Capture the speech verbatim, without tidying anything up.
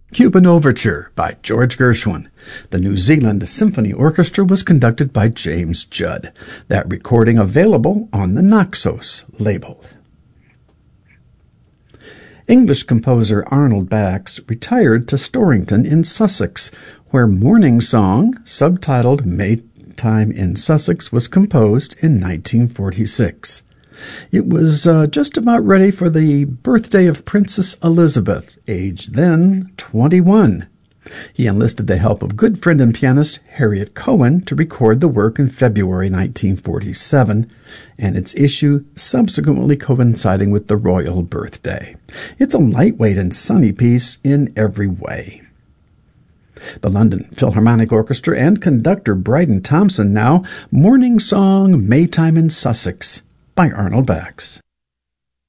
Cuban Overture by George Gershwin. The New Zealand Symphony Orchestra was conducted by James Judd. That recording available on the Naxos label. English composer Arnold Bax retired to Storrington in Sussex, where Morning Song, subtitled Maytime in Sussex, was composed in nineteen forty-six. It was uh, just about ready for the birthday of Princess Elizabeth, aged then twenty-one. He enlisted the help of good friend and pianist Harriet Cohen to record the work in February nineteen forty-seven, and its issue subsequently coinciding with the royal birthday. It's a lightweight and sunny piece in every way. The London Philharmonic Orchestra and conductor Bryden Thompson now, Morning Song, Maytime in Sussex by Arnold Bax.